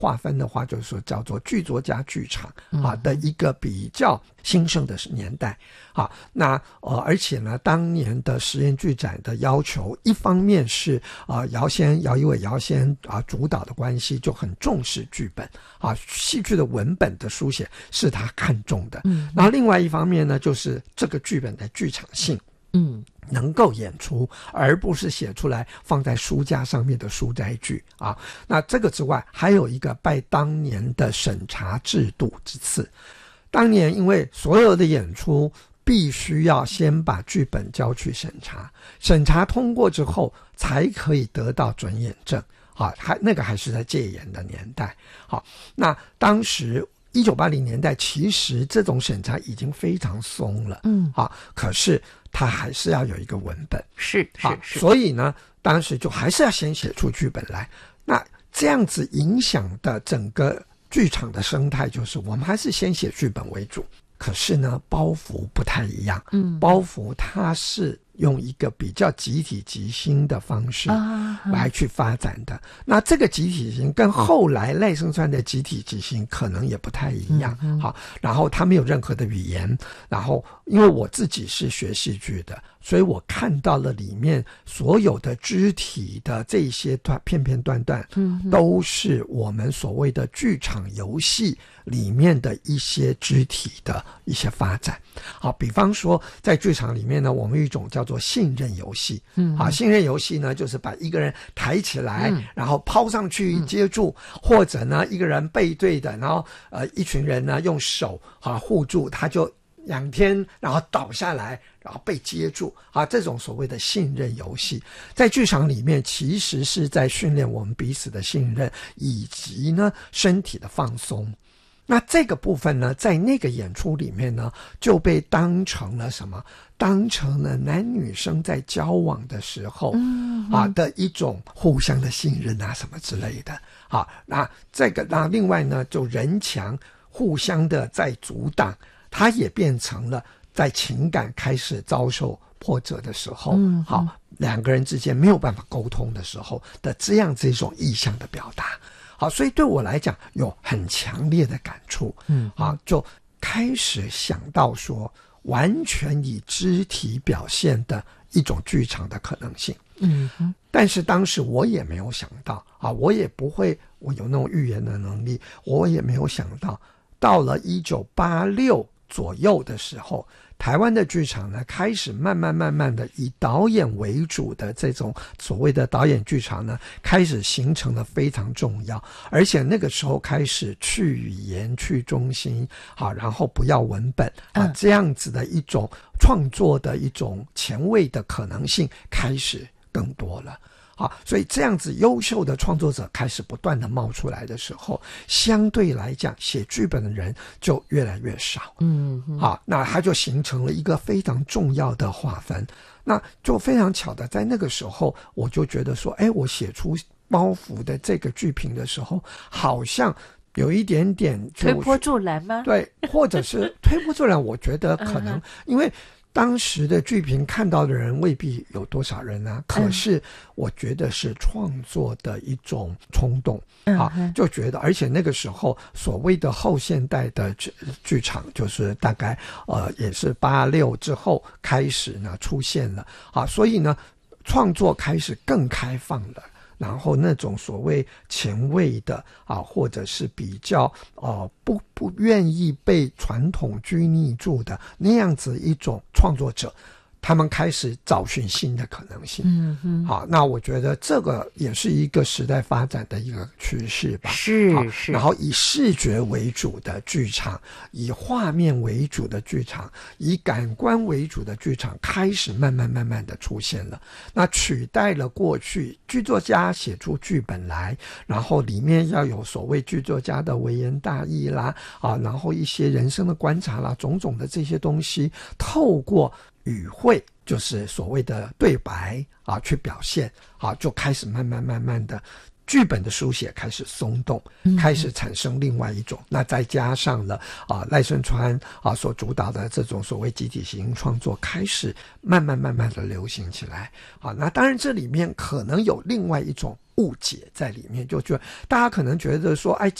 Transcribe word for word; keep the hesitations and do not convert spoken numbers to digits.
划分的话，就是说叫做剧作家剧场啊的一个比较兴盛的年代啊。那呃，而且呢，当年的实验剧展的要求，一方面是啊、呃、姚先姚一伟姚先啊主导的关系，就很重视剧本啊，戏剧的文本的书写是他看重的。嗯，然后另外一方面呢，就是这个剧本的剧场性。嗯，能够演出，而不是写出来放在书架上面的书斋剧啊。那这个之外，还有一个拜当年的审查制度之赐。当年因为所有的演出必须要先把剧本交去审查，审查通过之后才可以得到准演证啊。还那个还是在戒严的年代。好，那当时一九八零年代，其实这种审查已经非常松了，嗯啊，可是它还是要有一个文本， 是是是， 所以呢，当时就还是要先写出剧本来。那这样子影响的整个剧场的生态，就是我们还是先写剧本为主。可是呢，包袱不太一样，嗯，包袱它是用一个比较集体即兴的方式来去发展的。啊、那这个集体即兴跟后来赖声川的集体即兴可能也不太一样。嗯、好，然后他没有任何的语言，然后因为我自己是学戏剧的，所以我看到了里面所有的肢体的这些段片片段段，嗯，都是我们所谓的剧场游戏里面的一些肢体的一些发展。好，比方说在剧场里面呢，我们有一种叫做信任游戏。嗯，好，信任游戏呢，就是把一个人抬起来，嗯、然后抛上去接住，嗯、或者呢一个人背对的，然后呃一群人呢用手啊护住，他就仰天然后倒下来，然后被接住啊，这种所谓的信任游戏，在剧场里面其实是在训练我们彼此的信任，以及呢身体的放松。那这个部分呢，在那个演出里面呢，就被当成了什么？当成了男女生在交往的时候，嗯、啊的一种互相的信任啊，什么之类的。啊，那这个，那另外呢，就人墙互相的在阻挡，它也变成了在情感开始遭受波折的时候，嗯、好，两个人之间没有办法沟通的时候的这样子一种意象的表达。好，所以对我来讲有很强烈的感触，嗯，啊，就开始想到说，完全以肢体表现的一种剧场的可能性，嗯哼，但是当时我也没有想到啊，我也不会，我有那种预言的能力，我也没有想到，到了一九八六左右的时候，台湾的剧场呢，开始慢慢慢慢的以导演为主的这种所谓的导演剧场呢，开始形成了非常重要，而且那个时候开始去语言、去中心，好，然后不要文本啊，这样子的一种创作的一种前卫的可能性开始更多了。啊，所以这样子优秀的创作者开始不断的冒出来的时候，相对来讲写剧本的人就越来越少。嗯，好，那它就形成了一个非常重要的划分。那就非常巧的，在那个时候我就觉得说，哎，我写出包袱的这个剧评的时候，好像有一点点推波助澜吗？ 对，或者是推波助澜，我觉得可能、嗯、因为当时的剧评看到的人未必有多少人啊，可是我觉得是创作的一种冲动、嗯、啊，就觉得，而且那个时候所谓的后现代的剧场，就是大概呃也是八六之后开始呢出现了啊，所以呢创作开始更开放了。然后那种所谓前卫的啊，或者是比较呃不不愿意被传统拘泥住的那样子一种创作者，他们开始找寻新的可能性。嗯哼，好，那我觉得这个也是一个时代发展的一个趋势吧。 是是。 然后以视觉为主的剧场，以画面为主的剧场，以感官为主的剧场，开始慢慢慢慢的出现了。那取代了过去剧作家写出剧本来，然后里面要有所谓剧作家的微言大义啦，啊，然后一些人生的观察啦，种种的这些东西，透过语汇，就是所谓的对白啊，去表现啊，就开始慢慢慢慢的剧本的书写开始松动，开始产生另外一种、嗯、那再加上了啊赖声川啊所主导的这种所谓集体型创作，开始慢慢慢慢的流行起来啊。那当然这里面可能有另外一种误解在里面，就觉得大家可能觉得说，哎。